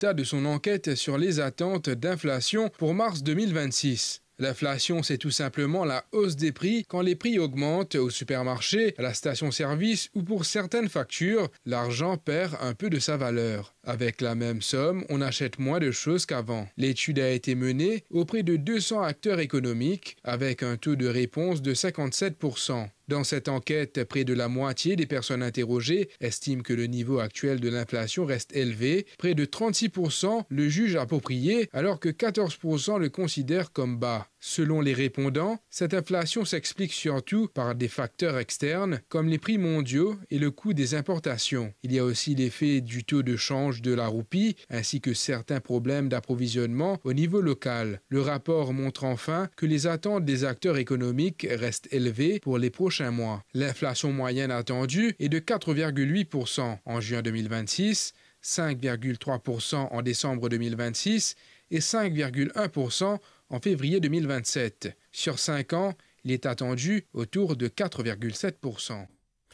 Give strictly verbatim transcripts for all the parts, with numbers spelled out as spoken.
résultats de son enquête sur les attentes d'inflation pour mars deux mille vingt-six. L'inflation, c'est tout simplement la hausse des prix quand les prix augmentent au supermarché, à la station-service ou pour certaines factures, l'argent perd un peu de sa valeur. Avec la même somme, on achète moins de choses qu'avant. L'étude a été menée auprès de deux cents acteurs économiques avec un taux de réponse de cinquante-sept pour cent. Dans cette enquête, près de la moitié des personnes interrogées estiment que le niveau actuel de l'inflation reste élevé. Près de trente-six pour cent le jugent approprié, alors que quatorze pour cent le considèrent comme bas. Selon les répondants, cette inflation s'explique surtout par des facteurs externes, comme les prix mondiaux et le coût des importations. Il y a aussi l'effet du taux de change de la roupie, ainsi que certains problèmes d'approvisionnement au niveau local. Le rapport montre enfin que les attentes des acteurs économiques restent élevées pour les prochains mois. L'inflation moyenne attendue est de quatre virgule huit pour cent en juin deux mille vingt-six, cinq virgule trois pour cent en décembre deux mille vingt-six et cinq virgule un pour cent en février deux mille vingt-sept. Sur cinq ans, il est attendu autour de quatre virgule sept pour cent.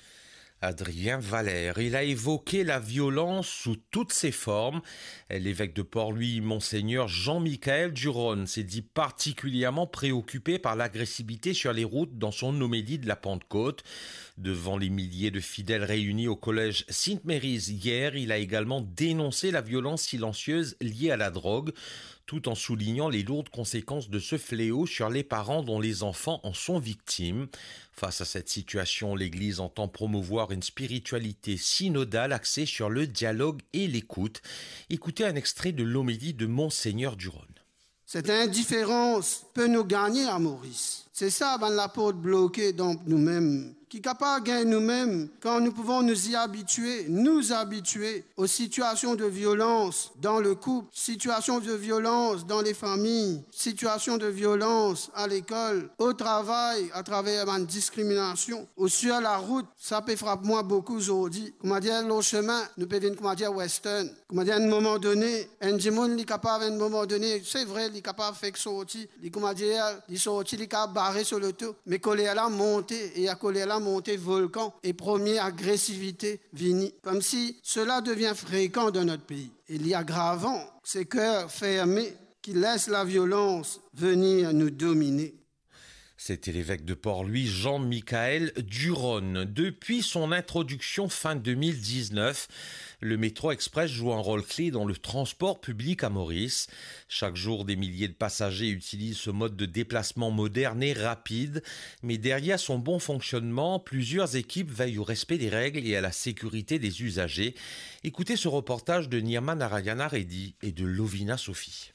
Adrien Valère, il a évoqué la violence sous toutes ses formes. L'évêque de Port-Louis, Monseigneur Jean-Michaël Duron, s'est dit particulièrement préoccupé par l'agressivité sur les routes dans son homélie de la Pentecôte. Devant les milliers de fidèles réunis au collège Sainte Mary's hier, il a également dénoncé la violence silencieuse liée à la drogue, tout en soulignant les lourdes conséquences de ce fléau sur les parents dont les enfants en sont victimes. Face à cette situation, l'Église entend promouvoir une spiritualité synodale axée sur le dialogue et l'écoute. Écoutez un extrait de l'homélie de Monseigneur Duron. Cette indifférence peut nous gagner à Maurice. C'est ça, ben, la porte bloquée dans nous-mêmes, qui est capable de gagner nous-mêmes quand nous pouvons nous y habituer, nous habituer aux situations de violence dans le couple, situations de violence dans les familles, situations de violence à l'école, au travail, à travers une discrimination, ou sur la route. Ça peut frapper moi beaucoup aujourd'hui. Comment dire, le chemin, nous pouvons dire, comment dire, western. Comment dire, à un moment donné, un démon, il est capable, à un moment donné, c'est vrai, il est capable de faire sortir, il, comment dire, il sortit, il est capable de barrer sur le tour, mais colère là monter, et à colère là monter volcan, et première agressivité vini. Comme si cela devient fréquent dans notre pays. Il y a aggravant, ces cœurs fermés qui laissent la violence venir nous dominer. C'était l'évêque de Port-Louis, Jean-Michaël Duron. Depuis son introduction fin deux mille dix-neuf, le métro express joue un rôle clé dans le transport public à Maurice. Chaque jour, des milliers de passagers utilisent ce mode de déplacement moderne et rapide. Mais derrière son bon fonctionnement, plusieurs équipes veillent au respect des règles et à la sécurité des usagers. Écoutez ce reportage de Nirma Narayana Reddy et de Lovina Sophie.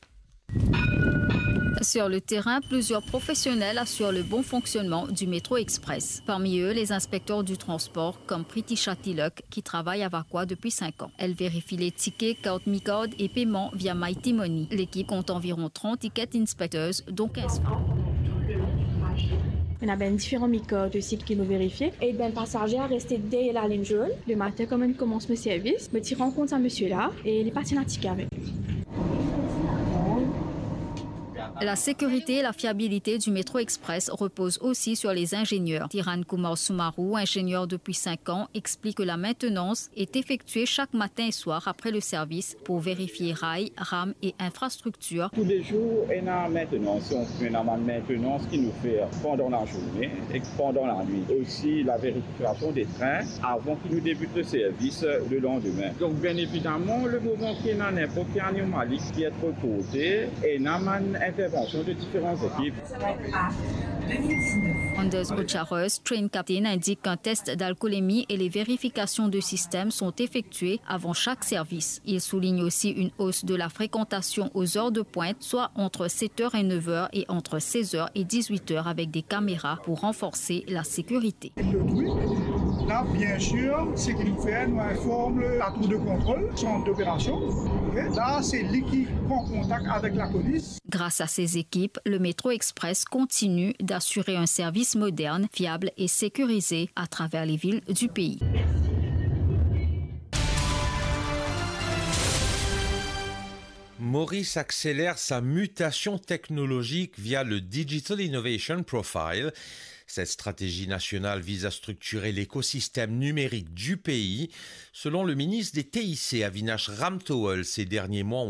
Sur le terrain, plusieurs professionnels assurent le bon fonctionnement du métro express. Parmi eux, les inspecteurs du transport comme Pritisha Tilak qui travaille à Vakwa depuis cinq ans. Elle vérifie les tickets, cartes MiCard et paiements via Mighty Money. L'équipe compte environ trente ticket inspecteurs, dont quinze femmes. On a ben différents micros aussi qui nous vérifient. Et ben passager a resté derrière la ligne jaune. Le matin, comme on commence le service, me tire en compte à monsieur là et il est parti dans le ticket avec. La sécurité et la fiabilité du métro express reposent aussi sur les ingénieurs. Tiran Kumar Sumaru, ingénieur depuis cinq ans, explique que la maintenance est effectuée chaque matin et soir après le service pour vérifier rails, rames et infrastructures. Tous les jours, on a maintenance. On fait une maintenance qui nous fait pendant la journée et pendant la nuit. Aussi la vérification des trains avant qu'ils nous débutent le service le lendemain. Donc bien évidemment, le moment qu'il y a n'importe quelle anomalie qui est reportée et on a une intervention de différentes équipes. Anders Ocharos, train captain, indique qu'un test d'alcoolémie et les vérifications de système sont effectuées avant chaque service. Il souligne aussi une hausse de la fréquentation aux heures de pointe, soit entre sept heures et neuf heures et entre seize heures et dix-huit heures avec des caméras pour renforcer la sécurité. Là, bien sûr, ce qu'il nous fait, nous informe la tour de contrôle, centre d'opération. Là, c'est lui qui prend contact avec la police. Grâce à ces équipes, le métro express continue d'assurer un service moderne, fiable et sécurisé à travers les villes du pays. Maurice accélère sa mutation technologique via le Digital Innovation Profile. Cette stratégie nationale vise à structurer l'écosystème numérique du pays. Selon le ministre des T I C, Avinash Ramtowal, ces derniers mois